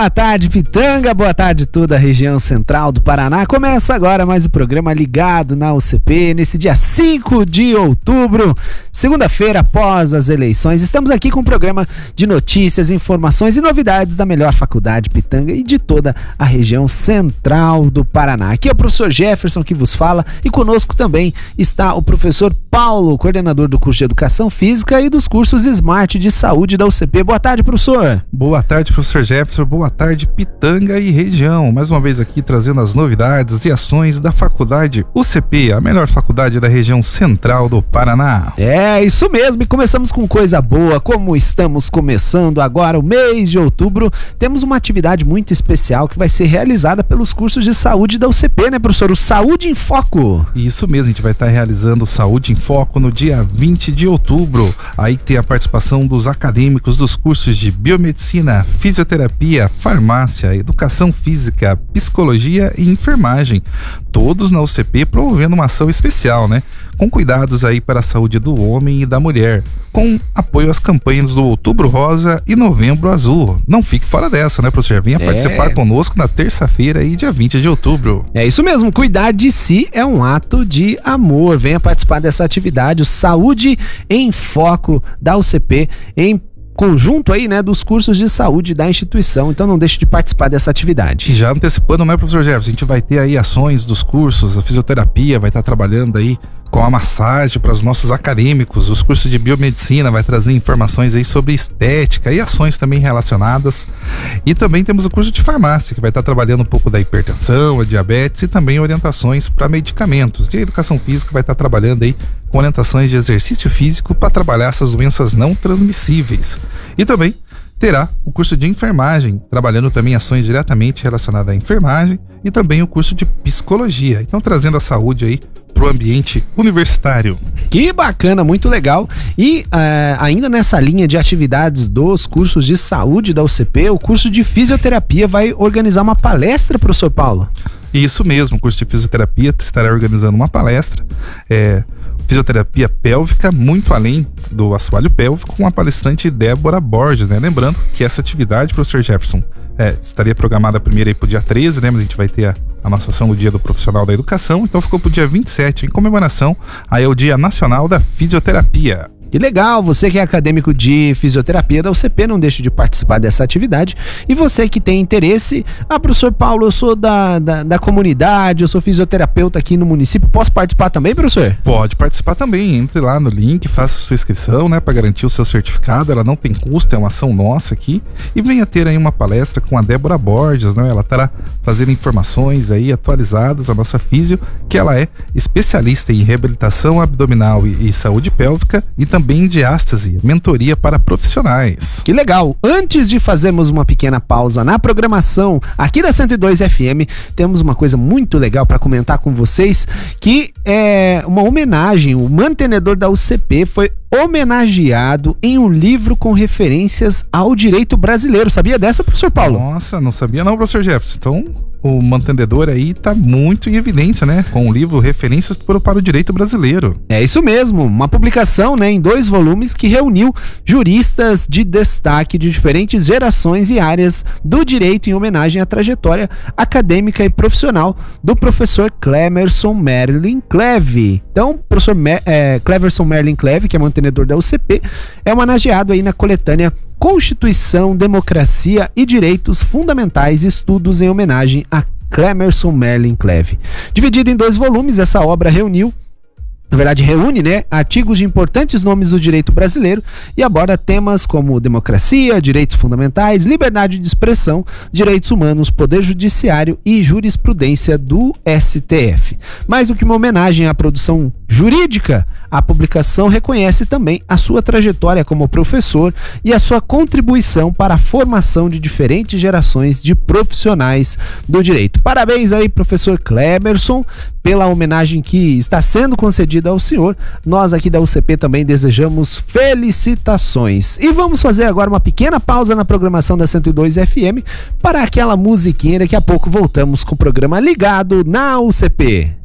Boa tarde, Pitanga, boa tarde toda a região central do Paraná. Começa agora mais o programa Ligado na UCP, nesse dia 5 de outubro, segunda-feira após as eleições. Estamos aqui com um programa de notícias, informações e novidades da melhor faculdade Pitanga e de toda a região central do Paraná. Aqui é o professor Jefferson que vos fala e conosco também está o professor Paulo, coordenador do curso de Educação Física e dos cursos Smart de Saúde da UCP. Boa tarde, professor. Boa tarde, professor Jefferson. Boa tarde, Pitanga e região. Mais uma vez aqui trazendo as novidades e ações da faculdade UCP, a melhor faculdade da região central do Paraná. É, isso mesmo. E começamos com coisa boa. Como estamos começando agora o mês de outubro, temos uma atividade muito especial que vai ser realizada pelos cursos de saúde da UCP, né, professor? O Saúde em Foco. Isso mesmo, a gente vai estar realizando o Saúde em Foco no dia 20 de outubro. Aí tem a participação dos acadêmicos dos cursos de Biomedicina, Fisioterapia, Farmácia, Educação Física, Psicologia e Enfermagem. Todos na UCP promovendo uma ação especial, né? Com cuidados aí para a saúde do homem e da mulher, com apoio às campanhas do Outubro Rosa e Novembro Azul. Não fique fora dessa, né, professor? Venha participar conosco na terça-feira aí, dia 20 de outubro. É isso mesmo, cuidar de si é um ato de amor. Venha participar dessa atividade, o Saúde em Foco da UCP, em conjunto aí, né, dos cursos de saúde da instituição. Então não deixe de participar dessa atividade. E já antecipando, né, professor Jefferson, a gente vai ter aí ações dos cursos, a fisioterapia vai estar trabalhando aí com a massagem para os nossos acadêmicos, os cursos de biomedicina vai trazer informações aí sobre estética e ações também relacionadas. E também temos o curso de farmácia, que vai estar trabalhando um pouco da hipertensão, a diabetes e também orientações para medicamentos. E a educação física vai estar trabalhando aí com orientações de exercício físico para trabalhar essas doenças não transmissíveis. E também terá o curso de enfermagem, trabalhando também ações diretamente relacionadas à enfermagem e também o curso de psicologia. Então trazendo a saúde aí para o ambiente universitário. Que bacana, muito legal. E ainda nessa linha de atividades dos cursos de saúde da UCP, o curso de fisioterapia vai organizar uma palestra, professor Paulo. Isso mesmo, o curso de fisioterapia estará organizando uma palestra, fisioterapia pélvica, muito além do assoalho pélvico, com a palestrante Débora Borges, né? Lembrando que essa atividade, professor Jefferson, estaria programada primeiro aí pro dia 13, né? Mas a gente vai ter a nossa ação no dia do profissional da educação, então ficou pro dia 27, em comemoração aí ao Dia Nacional da Fisioterapia. Que legal, você que é acadêmico de fisioterapia da UCP, não deixe de participar dessa atividade. E você que tem interesse, professor Paulo, eu sou da comunidade, eu sou fisioterapeuta aqui no município, posso participar também, professor? Pode participar também, entre lá no link, faça sua inscrição, né, para garantir o seu certificado, ela não tem custo, é uma ação nossa aqui, e venha ter aí uma palestra com a Débora Borges, né, ela estará fazendo informações aí atualizadas, a nossa físio, que ela é especialista em reabilitação abdominal e saúde pélvica, e também de diástase, mentoria para profissionais. Que legal! Antes de fazermos uma pequena pausa na programação aqui da 102 FM, temos uma coisa muito legal para comentar com vocês, que é uma homenagem. O mantenedor da UCP foi homenageado em um livro com referências ao direito brasileiro. Sabia dessa, professor Paulo? Nossa, não sabia não, professor Jefferson. Então, o mantenedor aí tá muito em evidência, né? Com o livro Referências para o Direito Brasileiro. É isso mesmo, uma publicação, né, em 2 volumes que reuniu juristas de destaque de diferentes gerações e áreas do direito em homenagem à trajetória acadêmica e profissional do professor Clemerson Merlin Cleve. Então, professor Clemerson Merlin Cleve, que é mantenedor da UCP, é homenageado aí na coletânea Constituição, Democracia e Direitos Fundamentais, estudos em homenagem a Clemerson Merlin Cleve. Dividida em 2 volumes, essa obra reúne, né, artigos de importantes nomes do direito brasileiro e aborda temas como democracia, direitos fundamentais, liberdade de expressão, direitos humanos, poder judiciário e jurisprudência do STF. Mais do que uma homenagem à produção jurídica, a publicação reconhece também a sua trajetória como professor e a sua contribuição para a formação de diferentes gerações de profissionais do direito. Parabéns aí, professor Clemerson, pela homenagem que está sendo concedida ao senhor. Nós aqui da UCP também desejamos felicitações. E vamos fazer agora uma pequena pausa na programação da 102 FM para aquela musiquinha. Daqui a pouco voltamos com o programa Ligado na UCP.